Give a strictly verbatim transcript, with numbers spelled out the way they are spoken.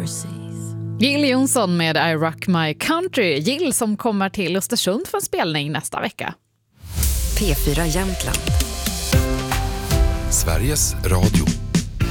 Jill Johnson med I Rock My Country. Jill som kommer till Östersund för en spelning nästa vecka. P fyra Jämtland. Sveriges Radio.